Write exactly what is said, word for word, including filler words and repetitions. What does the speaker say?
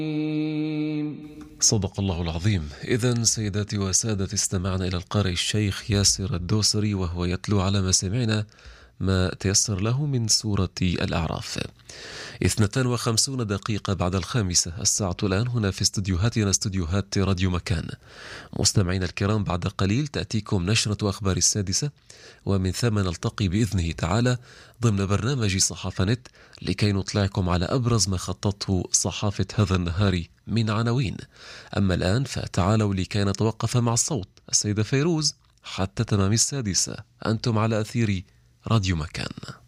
صدق الله العظيم. إذن سيداتي وسادتي، استمعنا إلى القارئ الشيخ ياسر الدوسري وهو يتلو على مسامعنا ما تيسر له من سورة الأعراف. اثنتان وخمسون دقيقة بعد الخامسة، الساعة الآن هنا في استديوهاتنا، استديوهات راديو مكان. مستمعينا الكرام، بعد قليل تأتيكم نشرة أخبار السادسة، ومن ثم نلتقي بإذنه تعالى ضمن برنامج صحافة نت لكي نطلعكم على أبرز ما خطته صحافة هذا النهار من عناوين. أما الآن فتعالوا لكي نتوقف مع الصوت السيدة فيروز حتى تمام السادسة. أنتم على أثير راديو مكان.